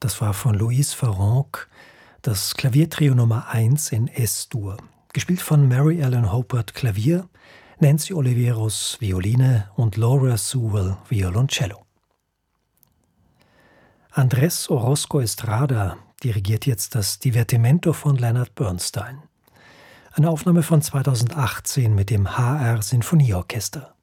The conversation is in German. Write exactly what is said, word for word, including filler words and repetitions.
das war von Louise Farrenc, das Klaviertrio Nummer eins in Es-Dur. Gespielt von Mary Ellen Hopert Klavier, Nancy Oliveros Violine und Laura Sewell Violoncello. Andrés Orozco Estrada dirigiert jetzt das Divertimento von Leonard Bernstein. Eine Aufnahme von zweitausendachtzehn mit dem H R Sinfonieorchester.